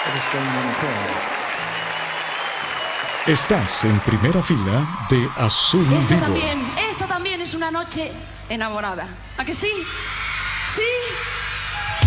Estás en primera fila de Azul Vivo. Esta también es una noche enamorada. ¿A que sí? ¿Sí?